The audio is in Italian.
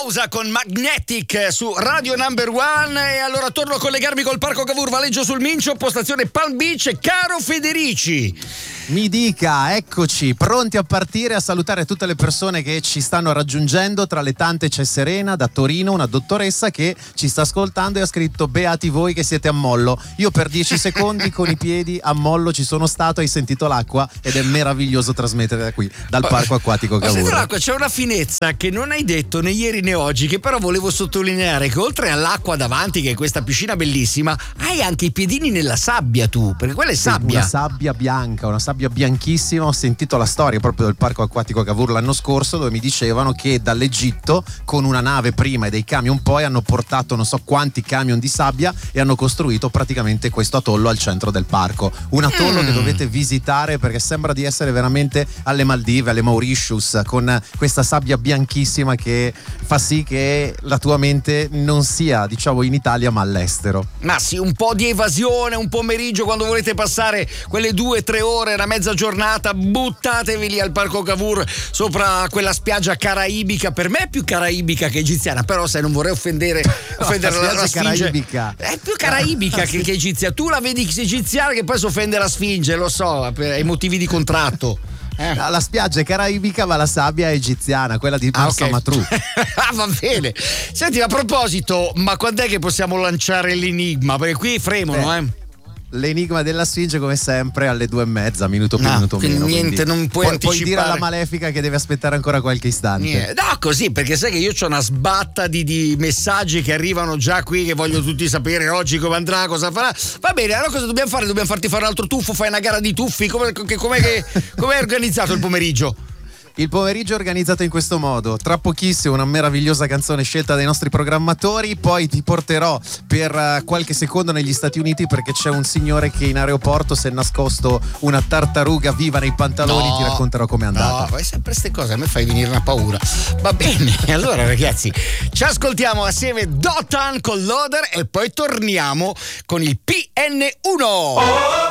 Sousa con Magnetic su Radio Number One. E allora torno a collegarmi col Parco Cavour, Valeggio sul Mincio, postazione Palm Beach. Caro Federici, mi dica, eccoci, pronti a partire, a salutare tutte le persone che ci stanno raggiungendo. Tra le tante c'è Serena da Torino, una dottoressa che ci sta ascoltando e ha scritto: beati voi che siete a mollo. Io per 10 secondi con i piedi a mollo ci sono stato, hai sentito l'acqua ed è meraviglioso trasmettere da qui, dal Parco Acquatico Cavour. L'acqua, c'è una finezza che non hai detto né ieri né oggi, che però volevo sottolineare, che oltre all'acqua davanti, che è questa piscina bellissima, hai anche i piedini nella sabbia tu, perché quella è sabbia. Una sabbia bianca, una sabbia bianchissima. Ho sentito la storia proprio del Parco Acquatico Cavour l'anno scorso, dove mi dicevano che dall'Egitto con una nave prima e dei camion poi hanno portato non so quanti camion di sabbia e hanno costruito praticamente questo atollo al centro del parco. Un atollo che dovete visitare perché sembra di essere veramente alle Maldive, alle Mauritius, con questa sabbia bianchissima che fa sì che la tua mente non sia, diciamo, in Italia ma all'estero. Ma sì, un po' di evasione, un pomeriggio quando volete passare quelle 2-3 ore, una mezza giornata, buttatevi lì al Parco Cavour, sopra quella spiaggia caraibica. Per me è più caraibica che egiziana, però sai, non vorrei offendere la Sfinge. caraibica È più caraibica che egiziana. Tu la vedi egiziana che poi si offende la Sfinge, lo so, per i motivi di contratto. La spiaggia è caraibica ma la sabbia è egiziana, quella di Marsa Matruh. Va bene. Senti, a proposito, ma quando è che possiamo lanciare l'enigma? Perché qui fremono, L'enigma della Sfinge come sempre alle 2:30, minuto più minuto meno. Niente, non puoi anticipare. Puoi dire alla Malefica che deve aspettare ancora qualche istante. No, così, perché sai che io c'ho una sbatta di messaggi che arrivano già qui, che voglio tutti sapere oggi come andrà, cosa farà. Va bene, allora cosa dobbiamo fare? Dobbiamo farti fare un altro tuffo? Fai una gara di tuffi? Com'è organizzato il pomeriggio? Il pomeriggio è organizzato in questo modo: tra pochissimo una meravigliosa canzone scelta dai nostri programmatori, poi ti porterò per qualche secondo negli Stati Uniti perché c'è un signore che in aeroporto si è nascosto una tartaruga viva nei pantaloni. Ti racconterò com'è andata. No, fai sempre queste cose, a me fai venire una paura. Va bene, allora ragazzi, ci ascoltiamo assieme Dotan con Loader e poi torniamo con il PN1.